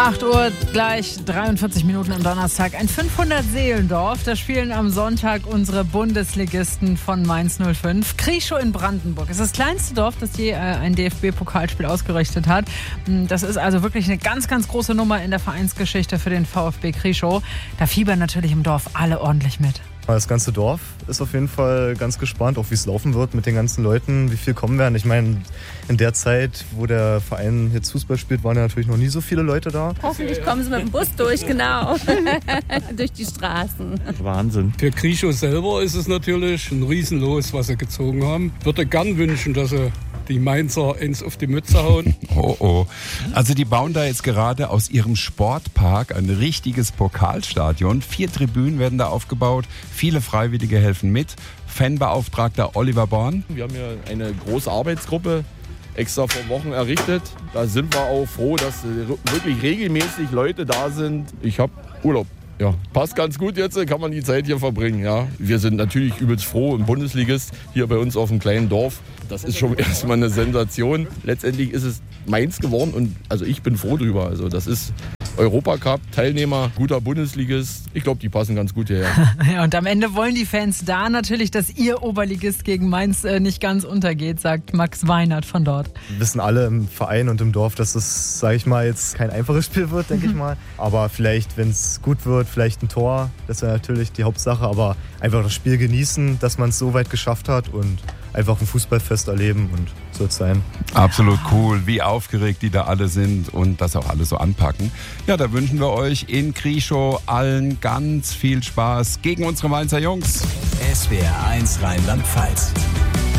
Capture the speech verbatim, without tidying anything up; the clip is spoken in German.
acht Uhr, gleich dreiundvierzig Minuten am Donnerstag. Ein fünfhundert-Seelendorf. Da spielen am Sonntag unsere Bundesligisten von Mainz null fünf. Krieschow in Brandenburg. Es ist das kleinste Dorf, das je äh, ein D F B-Pokalspiel ausgerichtet hat. Das ist also wirklich eine ganz, ganz große Nummer in der Vereinsgeschichte für den VfB Krieschow. Da fiebern natürlich im Dorf alle ordentlich mit. Das ganze Dorf ist auf jeden Fall ganz gespannt, auch wie es laufen wird mit den ganzen Leuten, wie viel kommen werden. Ich meine, in der Zeit, wo der Verein jetzt Fußball spielt, waren ja natürlich noch nie so viele Leute da. Hoffentlich kommen sie mit dem Bus durch, genau, durch die Straßen. Wahnsinn. Für Krieschow selber ist es natürlich ein Riesenlos, was sie gezogen haben. Ich würde gern wünschen, dass sie die Mainzer ins auf die Mütze hauen. Oh oh. Also die bauen da jetzt gerade aus ihrem Sportpark ein richtiges Pokalstadion. Vier Tribünen werden da aufgebaut. Viele Freiwillige helfen mit. Fanbeauftragter Oliver Born. Wir haben hier eine große Arbeitsgruppe extra vor Wochen errichtet. Da sind wir auch froh, dass wirklich regelmäßig Leute da sind. Ich habe Urlaub. Ja, passt ganz gut jetzt, kann man die Zeit hier verbringen. Ja. Wir sind natürlich übelst froh im Bundesligist hier bei uns auf dem kleinen Dorf. Das ist schon erstmal eine Sensation. Letztendlich ist es Mainz geworden und also ich bin froh drüber. Also das ist Europacup, Teilnehmer, guter Bundesligist. Ich glaube, die passen ganz gut hierher. Ja, und am Ende wollen die Fans da natürlich, dass ihr Oberligist gegen Mainz äh, nicht ganz untergeht, sagt Max Weinert von dort. Wir wissen alle im Verein und im Dorf, dass es, sage ich mal, jetzt kein einfaches Spiel wird, denke ich mal. Aber vielleicht, wenn es gut wird, vielleicht ein Tor. Das wäre natürlich die Hauptsache. Aber einfach das Spiel genießen, dass man es so weit geschafft hat und einfach ein Fußballfest erleben und so wird es sein. Absolut cool, wie aufgeregt die da alle sind und das auch alle so anpacken. Ja, da wünschen wir euch in Krieschow allen ganz viel Spaß gegen unsere Mainzer Jungs. S W R eins Rheinland-Pfalz.